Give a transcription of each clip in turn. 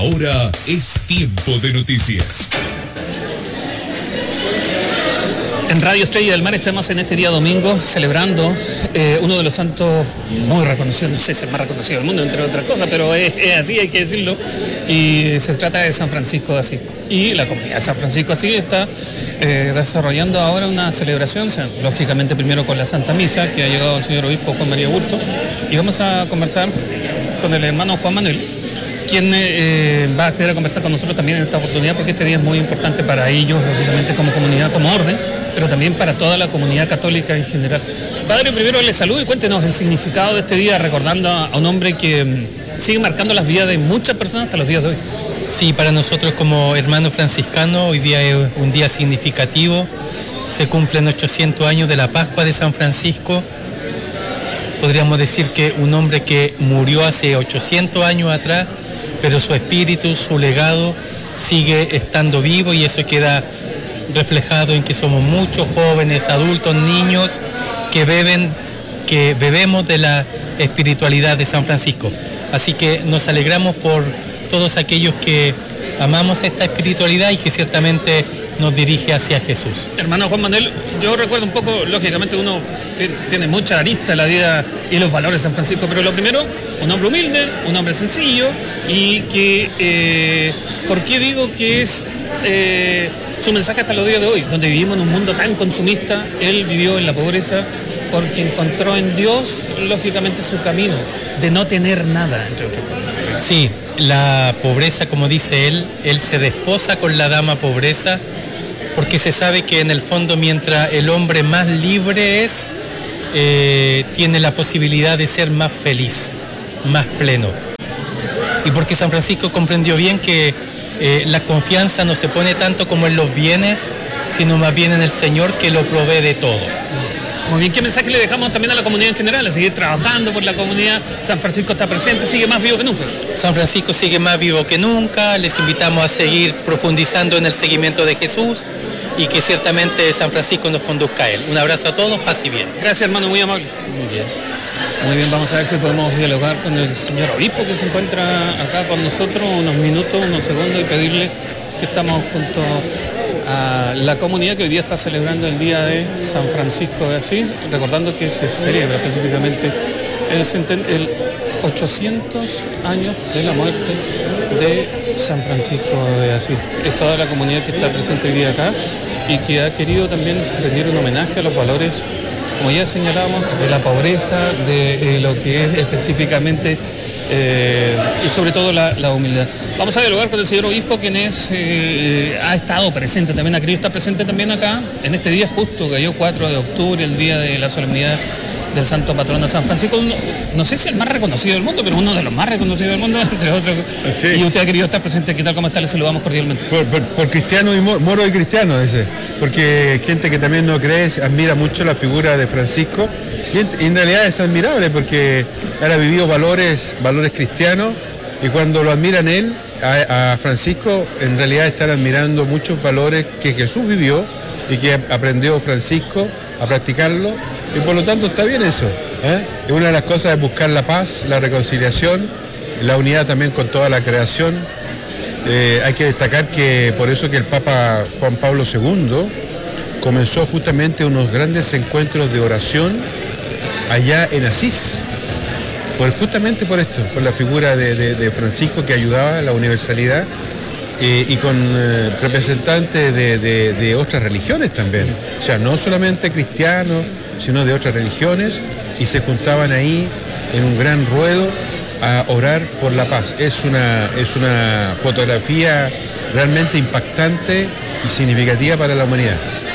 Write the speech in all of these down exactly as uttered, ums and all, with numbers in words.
Ahora es tiempo de noticias. En Radio Estrella del Mar estamos en este día domingo celebrando eh, uno de los santos muy reconocidos, no sé si es el más reconocido del mundo, entre otras cosas, pero es, es así, hay que decirlo, y se trata de San Francisco de Asís. Y la comunidad de San Francisco de Asís está eh, desarrollando ahora una celebración, lógicamente primero con la Santa Misa, que ha llegado el señor obispo Juan María Burto, y vamos a conversar con el hermano Juan Manuel, quien eh, va a acceder a conversar con nosotros también en esta oportunidad, porque este día es muy importante para ellos, lógicamente como comunidad, como orden, pero también para toda la comunidad católica en general. Padre, primero le saludo y cuéntenos el significado de este día, recordando a, a un hombre que um, sigue marcando las vidas de muchas personas hasta los días de hoy. Sí, para nosotros como hermanos franciscanos, hoy día es un día significativo. Se cumplen ochocientos años de la Pascua de San Francisco. Podríamos decir que un hombre que murió hace ochocientos años atrás, pero su espíritu, su legado sigue estando vivo, y eso queda reflejado en que somos muchos jóvenes, adultos, niños que beben, que bebemos de la espiritualidad de San Francisco. Así que nos alegramos por todos aquellos que amamos esta espiritualidad y que ciertamente nos dirige hacia Jesús. Hermano Juan Manuel, yo recuerdo un poco, lógicamente uno tiene mucha arista en la vida y los valores de San Francisco, pero lo primero, un hombre humilde, un hombre sencillo, y que, eh, ¿por qué digo que es eh, su mensaje hasta los días de hoy? Donde vivimos en un mundo tan consumista, él vivió en la pobreza porque encontró en Dios, lógicamente, su camino de no tener nada, entre otras cosas. Sí, la pobreza, como dice él, él se desposa con la dama pobreza, porque se sabe que en el fondo, mientras el hombre más libre es, eh, tiene la posibilidad de ser más feliz, más pleno. Y porque San Francisco comprendió bien que eh, la confianza no se pone tanto como en los bienes, sino más bien en el Señor, que lo provee de todo. Muy bien, ¿qué mensaje le dejamos también a la comunidad en general? A seguir trabajando por la comunidad. San Francisco está presente, sigue más vivo que nunca. San Francisco sigue más vivo que nunca. Les invitamos a seguir profundizando en el seguimiento de Jesús, y que ciertamente San Francisco nos conduzca a él. Un abrazo a todos, paz y bien. Gracias, hermano, muy amable. Muy bien. Muy bien, vamos a ver si podemos dialogar con el señor obispo que se encuentra acá con nosotros, unos minutos, unos segundos, y pedirle que estamos junto a la comunidad que hoy día está celebrando el día de San Francisco de Asís, recordando que se celebra específicamente el, centen- el ochocientos años de la muerte de San Francisco de Asís. Es toda la comunidad que está presente hoy día acá y que ha querido también rendir un homenaje a los valores, como ya señalábamos, de la pobreza, de eh, lo que es específicamente eh, y sobre todo la, la humildad. Vamos a dialogar con el señor obispo, quien es, eh, ha estado presente también, ha querido estar presente también acá en este día justo, que cayó cuatro de octubre, el día de la solemnidad del santo patrono San Francisco, uno, no sé si el más reconocido del mundo, pero uno de los más reconocidos del mundo, entre otros. Sí. Y usted ha querido estar presente. ¿Qué tal? ¿Cómo está? Le saludamos cordialmente. Por, por, por cristiano y moro, moro y cristiano, dice. Porque gente que también no cree, admira mucho la figura de Francisco, y en, y en realidad es admirable porque él ha vivido valores, valores cristianos, y cuando lo admiran él, a, a Francisco, en realidad están admirando muchos valores que Jesús vivió y que aprendió Francisco a practicarlo. Y por lo tanto está bien eso, ¿eh? Y una de las cosas es buscar la paz, la reconciliación, la unidad también con toda la creación. Eh, hay que destacar que por eso que el Papa Juan Pablo segundo comenzó justamente unos grandes encuentros de oración allá en Asís, por, justamente por esto, por la figura de, de, de Francisco, que ayudaba a la universalidad. Eh, y con eh, representantes de, de, de otras religiones también, o sea, no solamente cristianos, sino de otras religiones, y se juntaban ahí en un gran ruedo a orar por la paz. Es una, es una fotografía realmente impactante y significativa para la humanidad.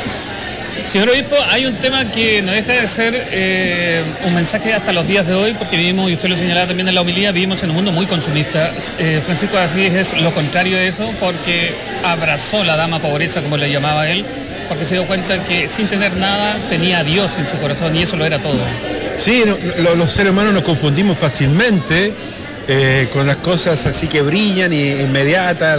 Señor obispo, hay un tema que no deja de ser eh, un mensaje hasta los días de hoy, porque vivimos, y usted lo señalaba también en la homilía, vivimos en un mundo muy consumista. Eh, Francisco de Asís es lo contrario de eso, porque abrazó la dama pobreza, como le llamaba él, porque se dio cuenta que sin tener nada tenía a Dios en su corazón, y eso lo era todo. Sí, no, lo, los seres humanos nos confundimos fácilmente eh, con las cosas así que brillan y inmediatas,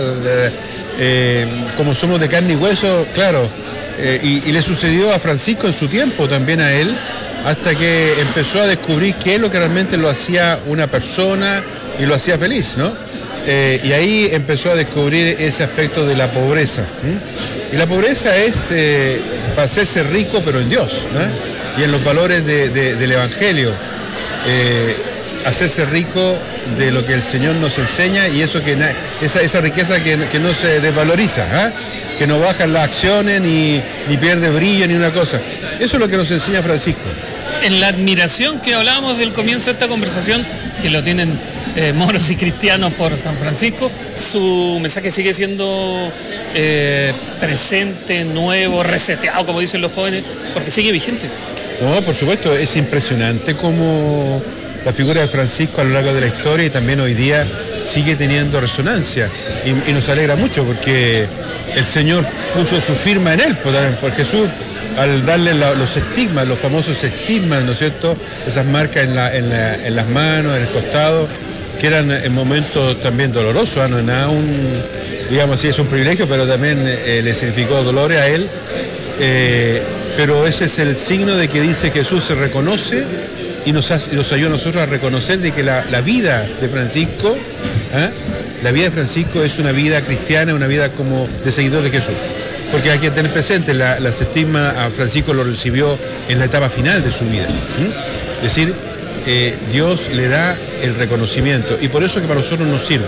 eh, como somos de carne y hueso, claro. Eh, y, y le sucedió a Francisco en su tiempo, también a él, hasta que empezó a descubrir qué es lo que realmente lo hacía una persona y lo hacía feliz, ¿no? Eh, y ahí empezó a descubrir ese aspecto de la pobreza. ¿eh? Y la pobreza es eh, para hacerse rico, pero en Dios, ¿eh? Y en los valores de, de, del Evangelio. Eh, hacerse rico de lo que el Señor nos enseña y eso que esa, esa riqueza que, que no se desvaloriza, ¿eh? Que no bajan las acciones ni, ni pierde brillo ni una cosa. Eso es lo que nos enseña Francisco. En la admiración que hablábamos del comienzo de esta conversación, que lo tienen eh, moros y cristianos por San Francisco, su mensaje sigue siendo eh, presente, nuevo, reseteado, como dicen los jóvenes, porque sigue vigente. No, por supuesto, es impresionante cómo la figura de Francisco a lo largo de la historia y también hoy día sigue teniendo resonancia y, y nos alegra mucho porque el Señor puso su firma en él, por Jesús, al darle la, los estigmas, los famosos estigmas, ¿no es cierto? Esas marcas en, la, en, la, en las manos, en el costado, que eran en momentos también dolorosos, ¿eh? No es nada un, digamos así, es un privilegio, pero también eh, le significó dolores a él, eh, pero ese es el signo de que dice Jesús se reconoce y nos, hace, nos ayuda a nosotros a reconocer de que la, la vida de Francisco, ¿eh? la vida de Francisco es una vida cristiana, una vida como de seguidor de Jesús. Porque hay que tener presente, la, la estigma a Francisco lo recibió en la etapa final de su vida. ¿eh? Es decir, eh, Dios le da el reconocimiento y por eso que para nosotros nos sirve.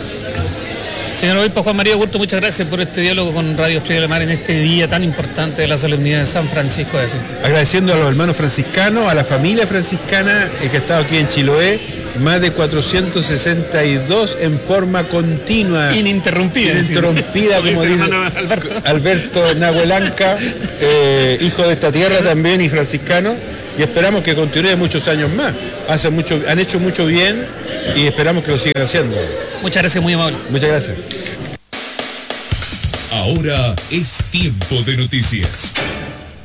Señor Obispo Juan María Hurto, muchas gracias por este diálogo con Radio Estrella de la Mar en este día tan importante de la solemnidad de San Francisco de Asís. Agradeciendo a los hermanos franciscanos, a la familia franciscana eh, que ha estado aquí en Chiloé, más de cuatrocientos sesenta y dos en forma continua. Ininterrumpida. Ininterrumpida, como dice Alberto. Alberto Nahuelanca, eh, hijo de esta tierra también y franciscano, y esperamos que continúe muchos años más. Hace mucho, han hecho mucho bien y esperamos que lo sigan haciendo. Muchas gracias, muy amable. Muchas gracias. Ahora es tiempo de noticias.